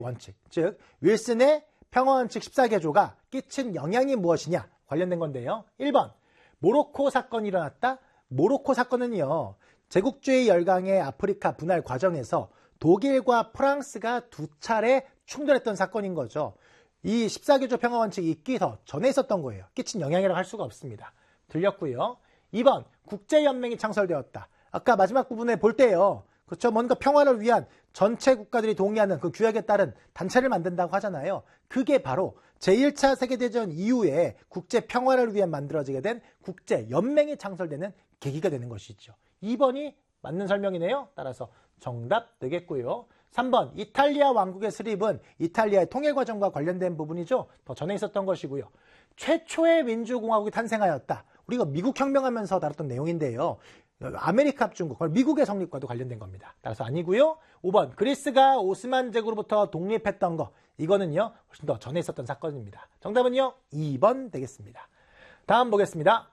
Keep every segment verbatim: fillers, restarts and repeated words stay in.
원칙, 즉 윌슨의 평화원칙 십사 개조가 끼친 영향이 무엇이냐 관련된 건데요. 일 번, 모로코 사건이 일어났다. 모로코 사건은요, 제국주의 열강의 아프리카 분할 과정에서 독일과 프랑스가 두 차례 충돌했던 사건인 거죠. 이 십사 개조 평화원칙이 있기 더 전에 있었던 거예요. 끼친 영향이라고 할 수가 없습니다. 들렸고요. 이 번, 국제연맹이 창설되었다. 아까 마지막 부분에 볼 때요. 그렇죠. 뭔가 평화를 위한 전체 국가들이 동의하는 그 규약에 따른 단체를 만든다고 하잖아요. 그게 바로 제일 차 세계대전 이후에 국제 평화를 위해 만들어지게 된 국제연맹이 창설되는 계기가 되는 것이죠. 이 번이 맞는 설명이네요. 따라서 정답 되겠고요. 삼 번, 이탈리아 왕국의 수립은 이탈리아의 통일 과정과 관련된 부분이죠. 더 전에 있었던 것이고요. 최초의 민주공화국이 탄생하였다. 우리가 미국 혁명하면서 다뤘던 내용인데요. 아메리카 합중국, 미국의 성립과도 관련된 겁니다. 따라서 아니고요. 오 번, 그리스가 오스만 제국으로부터 독립했던 거. 이거는요, 훨씬 더 전에 있었던 사건입니다. 정답은요, 이 번 되겠습니다. 다음 보겠습니다.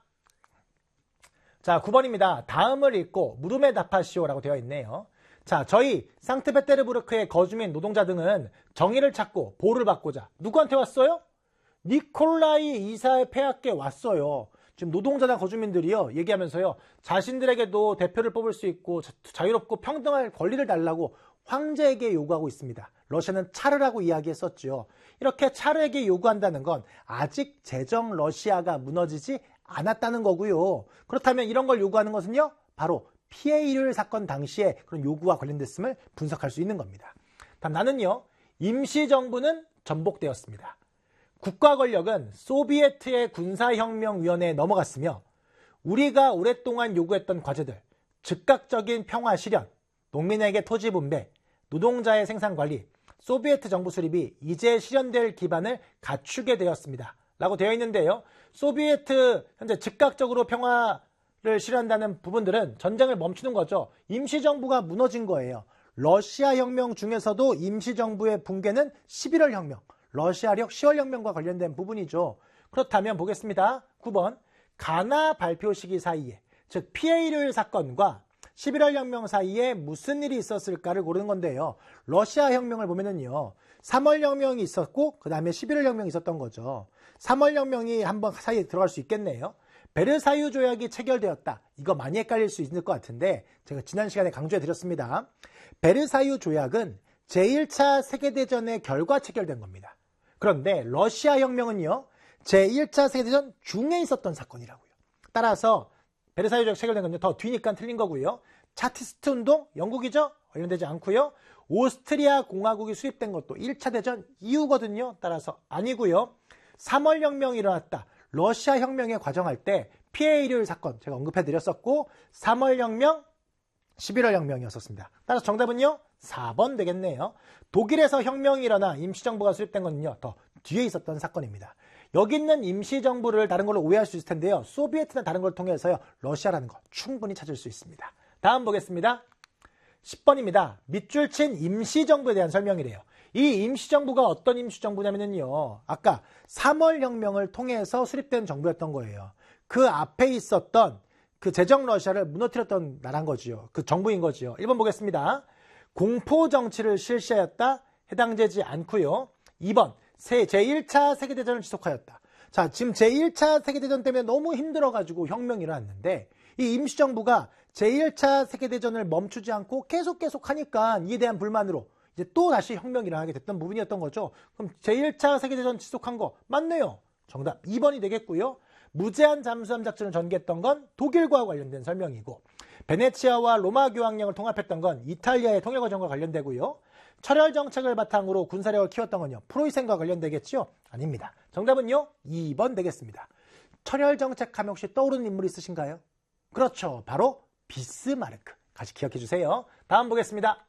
자, 구 번입니다. 다음을 읽고 물음에 답하시오라고 되어 있네요. 자, 저희 상트페테르부르크의 거주민 노동자 등은 정의를 찾고 보호를 받고자 누구한테 왔어요? 니콜라이 이사의 폐하께 왔어요. 지금 노동자나 거주민들이요, 얘기하면서요, 자신들에게도 대표를 뽑을 수 있고 자유롭고 평등할 권리를 달라고 황제에게 요구하고 있습니다. 러시아는 차르라고 이야기했었죠. 이렇게 차르에게 요구한다는 건 아직 제정 러시아가 무너지지 않았다는 거고요. 그렇다면 이런 걸 요구하는 것은요, 바로 피해 일요일 사건 당시에 그런 요구와 관련됐음을 분석할 수 있는 겁니다. 다음, 나는요, 임시정부는 전복되었습니다. 국가 권력은 소비에트의 군사혁명위원회에 넘어갔으며 우리가 오랫동안 요구했던 과제들, 즉각적인 평화 실현, 농민에게 토지 분배, 노동자의 생산관리, 소비에트 정부 수립이 이제 실현될 기반을 갖추게 되었습니다. 라고 되어 있는데요. 소비에트 현재 즉각적으로 평화를 실현한다는 부분들은 전쟁을 멈추는 거죠. 임시정부가 무너진 거예요. 러시아 혁명 중에서도 임시정부의 붕괴는 십일월 혁명, 러시아력 시월 혁명과 관련된 부분이죠. 그렇다면 보겠습니다. 구 번, 가나 발표 시기 사이에, 즉 피해 일요일 사건과 십일월 혁명 사이에 무슨 일이 있었을까를 고르는 건데요. 러시아 혁명을 보면은요, 삼월 혁명이 있었고 그 다음에 십일월 혁명이 있었던 거죠. 삼월 혁명이 한번 사이에 들어갈 수 있겠네요. 베르사유 조약이 체결되었다. 이거 많이 헷갈릴 수 있을 것 같은데 제가 지난 시간에 강조해 드렸습니다. 베르사유 조약은 제일 차 세계대전의 결과 체결된 겁니다. 그런데 러시아 혁명은요, 제일 차 세계대전 중에 있었던 사건이라고요. 따라서 베르사유 조약 체결된 건요, 더 뒤니까 틀린 거고요. 차티스트 운동, 영국이죠? 관련되지 않고요. 오스트리아 공화국이 수립된 것도 일 차 대전 이후거든요. 따라서 아니고요. 삼월 혁명이 일어났다. 러시아 혁명의 과정할 때 피해 일요일 사건 제가 언급해 드렸었고 삼월 혁명, 십일월 혁명이었었습니다. 따라서 정답은요, 사 번 되겠네요. 독일에서 혁명이 일어나 임시정부가 수립된 건요, 더 뒤에 있었던 사건입니다. 여기 있는 임시정부를 다른 걸로 오해할 수 있을 텐데요. 소비에트나 다른 걸 통해서요, 러시아라는 거 충분히 찾을 수 있습니다. 다음 보겠습니다. 십 번입니다. 밑줄 친 임시정부에 대한 설명이래요. 이 임시정부가 어떤 임시정부냐면요, 아까 삼월 혁명을 통해서 수립된 정부였던 거예요. 그 앞에 있었던 그 제정 러시아를 무너뜨렸던 나라인 거지요. 그 정부인 거지요. 일 번 보겠습니다. 공포 정치를 실시하였다. 해당되지 않고요. 이 번, 제일 차 세계대전을 지속하였다. 자, 지금 제일 차 세계대전 때문에 너무 힘들어가지고 혁명이 일어났는데 이 임시정부가 제일 차 세계대전을 멈추지 않고 계속 계속 하니까 이에 대한 불만으로 이제 또 다시 혁명이 일어나게 됐던 부분이었던 거죠. 그럼 제일 차 세계대전 지속한 거 맞네요. 정답 이 번이 되겠고요. 무제한 잠수함 작전을 전개했던 건 독일과 관련된 설명이고, 베네치아와 로마 교황령을 통합했던 건 이탈리아의 통일 과정과 관련되고요. 철혈 정책을 바탕으로 군사력을 키웠던 건요, 프로이센과 관련되겠죠? 아닙니다. 정답은요, 이 번 되겠습니다. 철혈 정책 하면 혹시 떠오르는 인물이 있으신가요? 그렇죠. 바로 비스마르크. 같이 기억해 주세요. 다음 보겠습니다.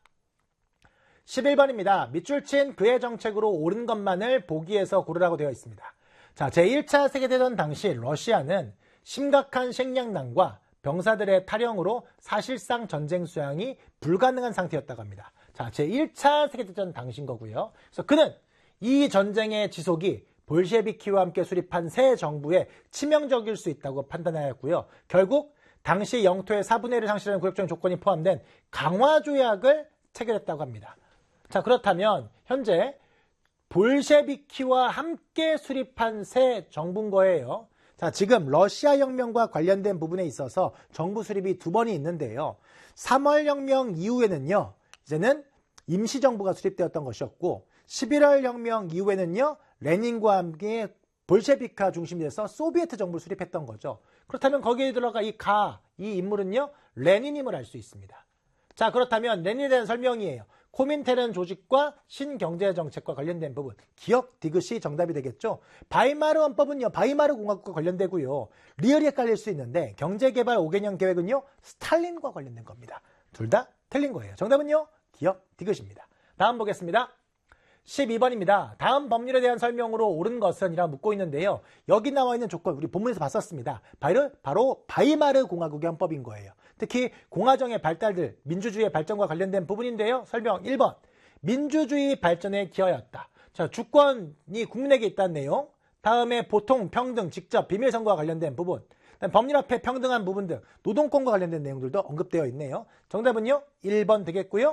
십일 번입니다. 밑줄 친 그의 정책으로 옳은 것만을 보기에서 고르라고 되어 있습니다. 자, 제일 차 세계대전 당시 러시아는 심각한 식량난과 병사들의 탈영으로 사실상 전쟁 수행이 불가능한 상태였다고 합니다. 자, 제일 차 세계대전 당시인 거고요. 그래서 그는 이 전쟁의 지속이 볼셰비키와 함께 수립한 새 정부에 치명적일 수 있다고 판단하였고요. 결국 당시 영토의 사분의 일을 상실하는 구역적인 조건이 포함된 강화 조약을 체결했다고 합니다. 자, 그렇다면 현재 볼셰비키와 함께 수립한 새 정부인 거예요. 자, 지금 러시아 혁명과 관련된 부분에 있어서 정부 수립이 두 번이 있는데요. 삼월 혁명 이후에는요, 이제는 임시정부가 수립되었던 것이었고, 십일월 혁명 이후에는요, 레닌과 함께 볼셰비크가 중심이 돼서 소비에트 정부를 수립했던 거죠. 그렇다면 거기에 들어가 이 가, 이 인물은요, 레닌임을 알 수 있습니다. 자, 그렇다면 레닌에 대한 설명이에요. 코민테른 조직과 신경제정책과 관련된 부분, 기억, 디귿이 정답이 되겠죠. 바이마르 헌법은요, 바이마르 공화국과 관련되고요. 리얼이 헷갈릴 수 있는데 경제개발 오 개년 계획은요, 스탈린과 관련된 겁니다. 둘 다 틀린 거예요. 정답은요, 기억, 디귿입니다. 다음 보겠습니다. 십이 번입니다. 다음 법률에 대한 설명으로 옳은 것은 이라고 묻고 있는데요. 여기 나와 있는 조건, 우리 본문에서 봤었습니다. 바로, 바로 바이마르 공화국의 헌법인 거예요. 특히 공화정의 발달들, 민주주의의 발전과 관련된 부분인데요. 설명 일 번. 민주주의 발전에 기여하였다. 자, 주권이 국민에게 있다는 내용. 다음에 보통, 평등, 직접, 비밀선거와 관련된 부분. 법률 앞에 평등한 부분 등 노동권과 관련된 내용들도 언급되어 있네요. 정답은요, 일 번 되겠고요.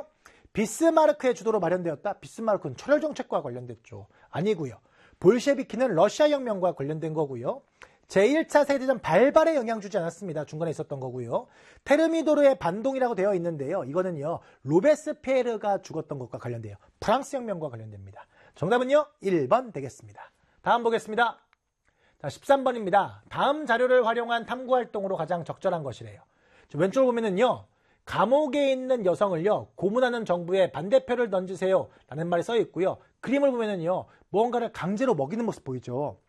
비스마르크의 주도로 마련되었다. 비스마르크는 철혈 정책과 관련됐죠. 아니고요. 볼셰비키는 러시아 혁명과 관련된 거고요. 제일 차 세계대전 발발에 영향 주지 않았습니다. 중간에 있었던 거고요. 테르미도르의 반동이라고 되어 있는데요. 이거는요, 로베스피에르가 죽었던 것과 관련돼요. 프랑스 혁명과 관련됩니다. 정답은요, 일 번 되겠습니다. 다음 보겠습니다. 자, 십삼 번입니다. 다음 자료를 활용한 탐구활동으로 가장 적절한 것이래요. 왼쪽을 보면은요, 감옥에 있는 여성을요, 고문하는 정부에 반대표를 던지세요 라는 말이 써 있고요. 그림을 보면은요, 무언가를 강제로 먹이는 모습 보이죠.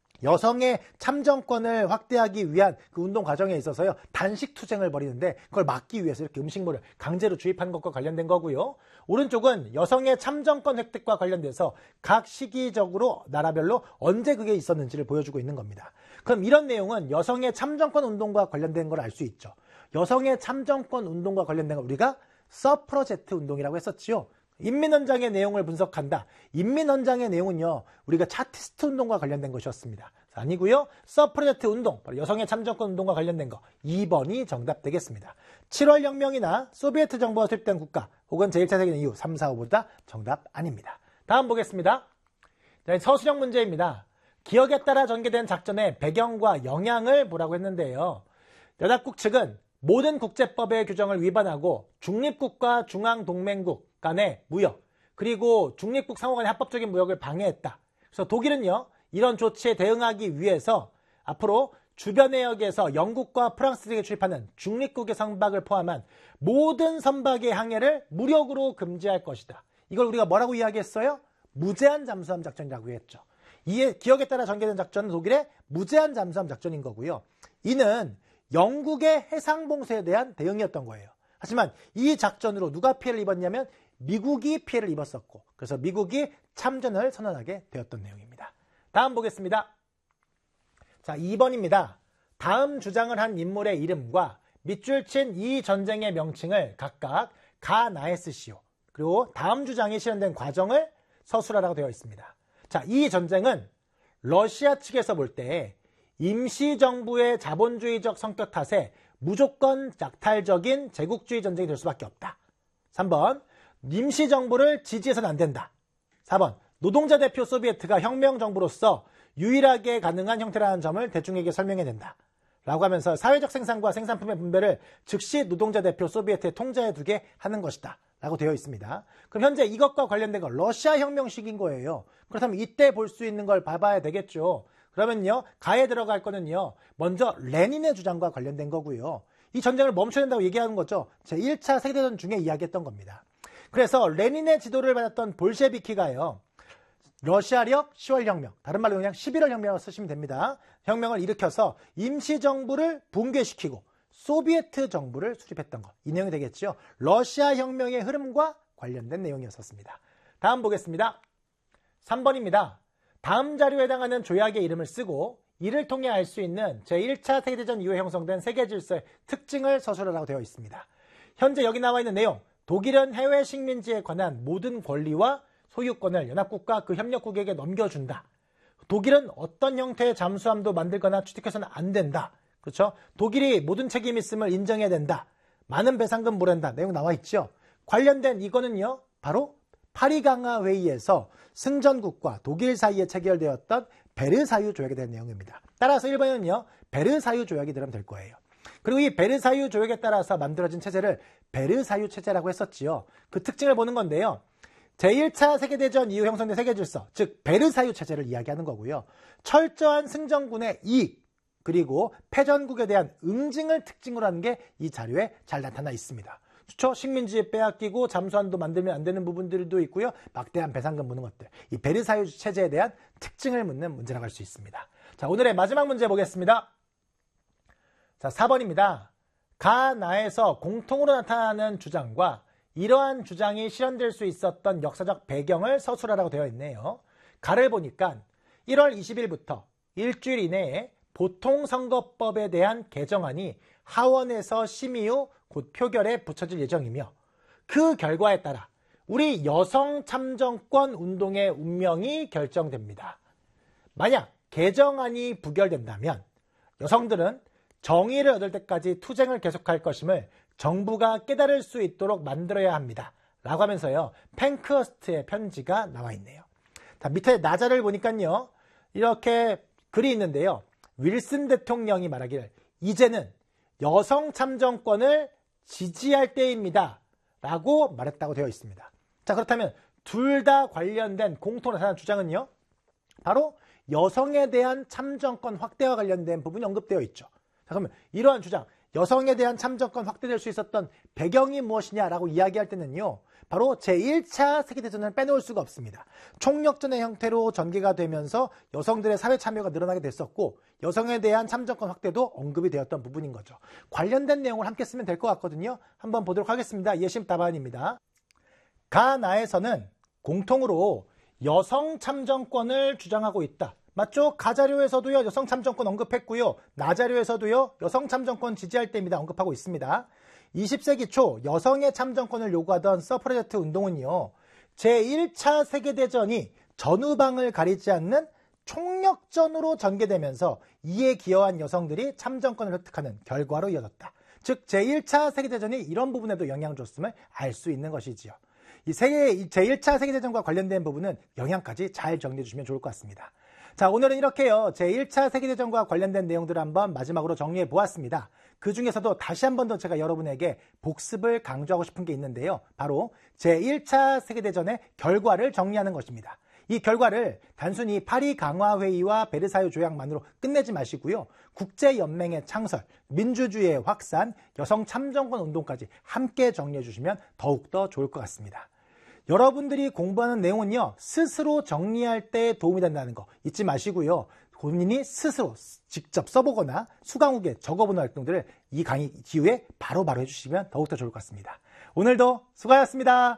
여성의 참정권을 확대하기 위한 그 운동 과정에 있어서요, 단식 투쟁을 벌이는데 그걸 막기 위해서 이렇게 음식물을 강제로 주입한 것과 관련된 거고요. 오른쪽은 여성의 참정권 획득과 관련돼서 각 시기적으로 나라별로 언제 그게 있었는지를 보여주고 있는 겁니다. 그럼 이런 내용은 여성의 참정권 운동과 관련된 걸 알 수 있죠. 여성의 참정권 운동과 관련된 걸 우리가 서프러제트 운동이라고 했었지요. 인민헌장의 내용을 분석한다. 인민헌장의 내용은요, 우리가 차티스트 운동과 관련된 것이었습니다. 아니고요. 서프러제트 운동, 바로 여성의 참정권 운동과 관련된 거. 이 번이 정답 되겠습니다. 칠월 혁명이나 소비에트 정부가 수립된 국가, 혹은 제일 차 세계대전 이후 삼, 사, 오보다 정답 아닙니다. 다음 보겠습니다. 서술형 문제입니다. 기억에 따라 전개된 작전의 배경과 영향을 보라고 했는데요. 연합국 측은 모든 국제법의 규정을 위반하고 중립국과 중앙동맹국 간의 무역, 그리고 중립국 상호 간의 합법적인 무역을 방해했다. 그래서 독일은요, 이런 조치에 대응하기 위해서 앞으로 주변 해역에서 영국과 프랑스 등에 출입하는 중립국의 선박을 포함한 모든 선박의 항해를 무력으로 금지할 것이다. 이걸 우리가 뭐라고 이야기했어요? 무제한 잠수함 작전이라고 했죠. 이에 기억에 따라 전개된 작전은 독일의 무제한 잠수함 작전인 거고요. 이는 영국의 해상봉쇄에 대한 대응이었던 거예요. 하지만 이 작전으로 누가 피해를 입었냐면 미국이 피해를 입었었고, 그래서 미국이 참전을 선언하게 되었던 내용입니다. 다음 보겠습니다. 자, 이 번입니다. 다음 주장을 한 인물의 이름과 밑줄 친 이 전쟁의 명칭을 각각 가, 나에 쓰시오. 그리고 다음 주장이 실현된 과정을 서술하라고 되어 있습니다. 자, 이 전쟁은 러시아 측에서 볼 때 임시정부의 자본주의적 성격 탓에 무조건 약탈적인 제국주의 전쟁이 될 수밖에 없다. 삼 번, 임시정부를 지지해서는 안 된다. 사 번, 노동자 대표 소비에트가 혁명정부로서 유일하게 가능한 형태라는 점을 대중에게 설명해야 된다. 라고 하면서 사회적 생산과 생산품의 분배를 즉시 노동자 대표 소비에트의 통제에 두게 하는 것이다. 라고 되어 있습니다. 그럼 현재 이것과 관련된 건 러시아 혁명식인 거예요. 그렇다면 이때 볼 수 있는 걸 봐봐야 되겠죠. 그러면요, 가에 들어갈 거는요, 먼저 레닌의 주장과 관련된 거고요. 이 전쟁을 멈춰야 된다고 얘기하는 거죠. 제일 차 세계대전 중에 이야기했던 겁니다. 그래서 레닌의 지도를 받았던 볼셰비키가요, 러시아력 시월 혁명, 다른 말로 그냥 십일월 혁명이라고 쓰시면 됩니다. 혁명을 일으켜서 임시정부를 붕괴시키고 소비에트 정부를 수립했던 것. 이 내용이 되겠죠. 러시아 혁명의 흐름과 관련된 내용이었습니다. 다음 보겠습니다. 삼 번입니다. 다음 자료에 해당하는 조약의 이름을 쓰고 이를 통해 알 수 있는 제일 차 세계대전 이후에 형성된 세계 질서의 특징을 서술하라고 되어 있습니다. 현재 여기 나와 있는 내용, 독일은 해외 식민지에 관한 모든 권리와 소유권을 연합국과 그 협력국에게 넘겨준다. 독일은 어떤 형태의 잠수함도 만들거나 취득해서는 안 된다. 그렇죠? 독일이 모든 책임이 있음을 인정해야 된다. 많은 배상금 물어낸다. 내용 나와 있죠. 관련된 이거는요, 바로 파리 강화 회의에서 승전국과 독일 사이에 체결되었던 베르사유 조약에 대한 내용입니다. 따라서 일 번은요. 베르사유 조약이 들으면 될 거예요. 그리고 이 베르사유 조약에 따라서 만들어진 체제를 베르사유 체제라고 했었지요. 그 특징을 보는 건데요. 제일 차 세계대전 이후 형성된 세계질서, 즉 베르사유 체제를 이야기하는 거고요. 철저한 승전군의 이익, 그리고 패전국에 대한 응징을 특징으로 하는 게 이 자료에 잘 나타나 있습니다. 그렇죠? 식민지 빼앗기고 잠수함도 만들면 안 되는 부분들도 있고요. 막대한 배상금 묻는 것들. 이 베르사유 체제에 대한 특징을 묻는 문제라고 할 수 있습니다. 자, 오늘의 마지막 문제 보겠습니다. 자, 사 번입니다. 가나에서 공통으로 나타나는 주장과 이러한 주장이 실현될 수 있었던 역사적 배경을 서술하라고 되어 있네요. 가를 보니까 일월 이십일부터 일주일 이내에 보통선거법에 대한 개정안이 하원에서 심의 후 곧 표결에 붙여질 예정이며 그 결과에 따라 우리 여성 참정권 운동의 운명이 결정됩니다. 만약 개정안이 부결된다면 여성들은 정의를 얻을 때까지 투쟁을 계속할 것임을 정부가 깨달을 수 있도록 만들어야 합니다. 라고 하면서요. 팬크허스트의 편지가 나와 있네요. 자, 밑에 나자를 보니까요. 이렇게 글이 있는데요. 윌슨 대통령이 말하기를 이제는 여성 참정권을 지지할 때입니다. 라고 말했다고 되어 있습니다. 자, 그렇다면 둘 다 관련된 공통으로 나타난 주장은요. 바로 여성에 대한 참정권 확대와 관련된 부분이 언급되어 있죠. 자, 그러면 이러한 주장, 여성에 대한 참정권 확대될 수 있었던 배경이 무엇이냐라고 이야기할 때는요. 바로 제일 차 세계대전을 빼놓을 수가 없습니다. 총력전의 형태로 전개가 되면서 여성들의 사회 참여가 늘어나게 됐었고 여성에 대한 참정권 확대도 언급이 되었던 부분인 거죠. 관련된 내용을 함께 쓰면 될 것 같거든요. 한번 보도록 하겠습니다. 예심 답안입니다. 가나에서는 공통으로 여성 참정권을 주장하고 있다. 맞죠? 가자료에서도요. 여성 참정권 언급했고요. 나자료에서도요. 여성 참정권 지지할 때입니다. 언급하고 있습니다. 이십 세기 초 여성의 참정권을 요구하던 서프라제트 운동은요. 제일 차 세계대전이 전후방을 가리지 않는 총력전으로 전개되면서 이에 기여한 여성들이 참정권을 획득하는 결과로 이어졌다. 즉 제일 차 세계대전이 이런 부분에도 영향을 줬음을 알 수 있는 것이지요. 이 세계, 제일 차 세계대전과 관련된 부분은 영향까지 잘 정리해 주시면 좋을 것 같습니다. 자, 오늘은 이렇게요. 제일 차 세계대전과 관련된 내용들을 한번 마지막으로 정리해 보았습니다. 그 중에서도 다시 한 번 더 제가 여러분에게 복습을 강조하고 싶은 게 있는데요. 바로 제일 차 세계대전의 결과를 정리하는 것입니다. 이 결과를 단순히 파리 강화회의와 베르사유 조약만으로 끝내지 마시고요. 국제연맹의 창설, 민주주의의 확산, 여성 참정권 운동까지 함께 정리해 주시면 더욱더 좋을 것 같습니다. 여러분들이 공부하는 내용은요. 스스로 정리할 때 도움이 된다는 거 잊지 마시고요. 본인이 스스로 직접 써보거나 수강후기에 적어보는 활동들을 이 강의 기후에 바로바로 해주시면 더욱더 좋을 것 같습니다. 오늘도 수고하셨습니다.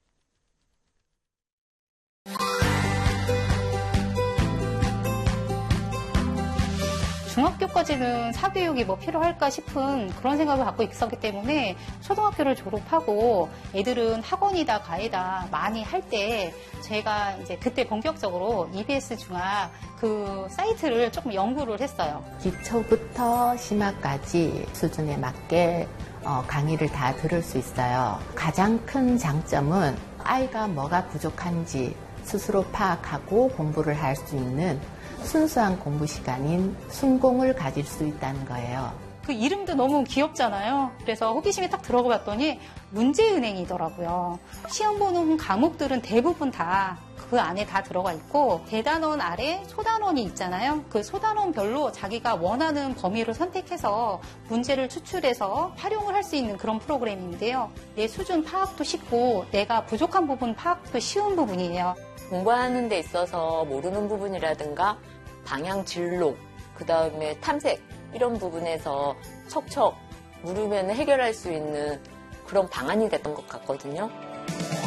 중학교까지는 사교육이 뭐 필요할까 싶은 그런 생각을 갖고 있었기 때문에 초등학교를 졸업하고 애들은 학원이다 가이다 많이 할 때 제가 이제 그때 본격적으로 이비에스 중학 그 사이트를 조금 연구를 했어요. 기초부터 심화까지 수준에 맞게 어, 강의를 다 들을 수 있어요. 가장 큰 장점은 아이가 뭐가 부족한지 스스로 파악하고 공부를 할 수 있는 순수한 공부 시간인 순공을 가질 수 있다는 거예요. 그 이름도 너무 귀엽잖아요. 그래서 호기심이 딱 들어가 봤더니 문제은행이더라고요. 시험 보는 과목들은 대부분 다 그 안에 다 들어가 있고 대단원 아래 소단원이 있잖아요. 그 소단원별로 자기가 원하는 범위를 선택해서 문제를 추출해서 활용을 할 수 있는 그런 프로그램인데요. 내 수준 파악도 쉽고 내가 부족한 부분 파악도 쉬운 부분이에요. 공부하는 데 있어서 모르는 부분이라든가 방향 진로, 그 다음에 탐색 이런 부분에서 척척 물으면 해결할 수 있는 그런 방안이 됐던 것 같거든요.